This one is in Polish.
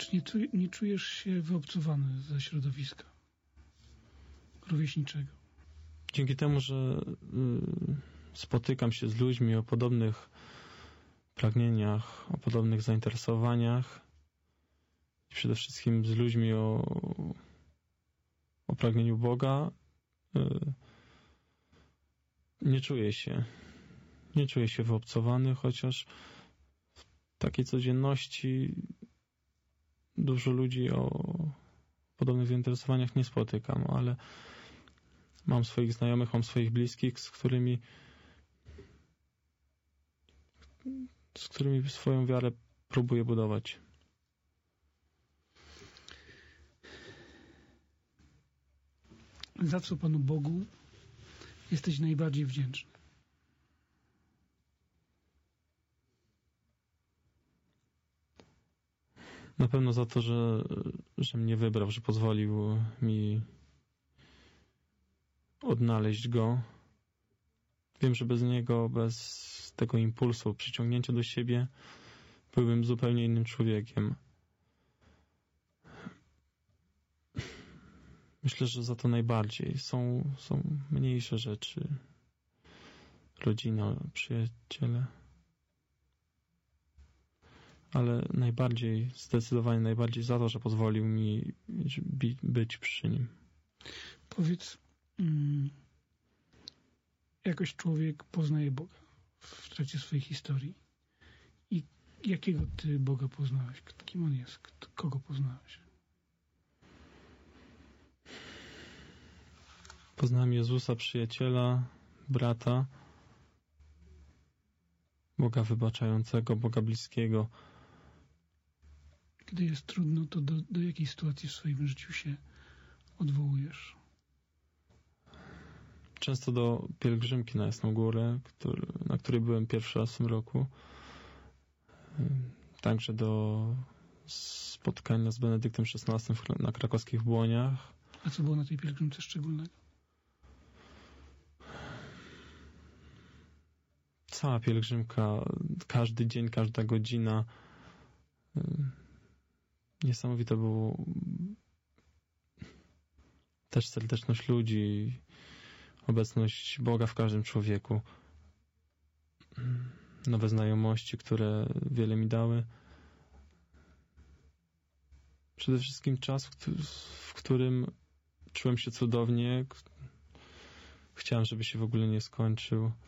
też nie czujesz się wyobcowany ze środowiska rówieśniczego. Dzięki temu, że spotykam się z ludźmi o podobnych pragnieniach, o podobnych zainteresowaniach i przede wszystkim z ludźmi o pragnieniu Boga, nie czuję się wyobcowany, chociaż w takiej codzienności dużo ludzi o podobnych zainteresowaniach nie spotykam, ale mam swoich znajomych, mam swoich bliskich, z którymi swoją wiarę próbuję budować. Za co Panu Bogu jesteś najbardziej wdzięczny? Na pewno za to, że mnie wybrał, że pozwolił mi odnaleźć Go. Wiem, że bez Niego, bez tego impulsu, przyciągnięcia do siebie, byłbym zupełnie innym człowiekiem. Myślę, że za to najbardziej. Są mniejsze rzeczy. Rodzina, przyjaciele. Ale zdecydowanie najbardziej za to, że pozwolił mi być przy Nim. Powiedz, jakoś człowiek poznaje Boga w trakcie swojej historii. I jakiego Ty Boga poznałeś? Kim On jest? Kogo poznałeś? Poznałem Jezusa, przyjaciela, brata, Boga wybaczającego, Boga bliskiego. Gdy jest trudno, to do jakiej sytuacji w swoim życiu się odwołujesz? Często do pielgrzymki na Jasną Górę, na której byłem pierwszy raz w tym roku. Także do spotkania z Benedyktem XVI na krakowskich Błoniach. A co było na tej pielgrzymce szczególnego? Cała pielgrzymka, każdy dzień, każda godzina. Niesamowite było też serdeczność ludzi, obecność Boga w każdym człowieku. Nowe znajomości, które wiele mi dały. Przede wszystkim czas, w którym czułem się cudownie. Chciałem, żeby się w ogóle nie skończył.